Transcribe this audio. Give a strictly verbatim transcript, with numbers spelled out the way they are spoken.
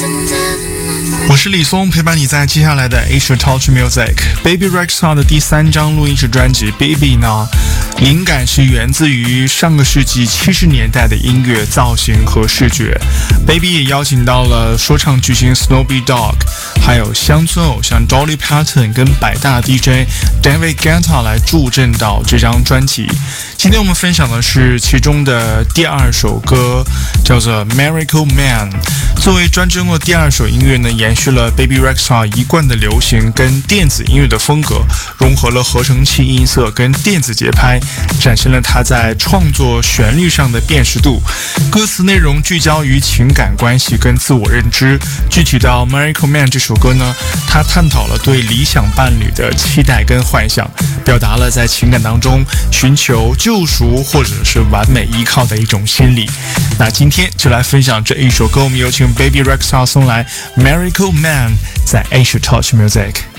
我是李松，陪伴你在接下来的 Asia Touch Music。Baby Rexha 的第三张录音室专辑 Baby 呢，灵感是源自于上个世纪七十年代的音乐造型和视觉。Baby 也邀请到了说唱巨星 Snoopy Dogg， 还有乡村偶像 Dolly Parton 跟百大 D J David Guetta 来助阵到这张专辑。今天我们分享的是其中的第二首歌，叫做 Miracle Man。作为专辑中的第二首音乐呢，延续了 Baby Rexha 一贯的流行跟电子音乐的风格，融合了合成器音色跟电子节拍，展现了他在创作旋律上的辨识度。歌词内容聚焦于情感关系跟自我认知。具体到 Miracle Man 这首歌呢，他探讨了对理想伴侣的期待跟幻想，表达了在情感当中寻求救赎或者是完美依靠的一种心理。那今天就来分享这一首歌，我们有请 Baby Rexha 送来 Miracle Man 在 Asia Touch Music。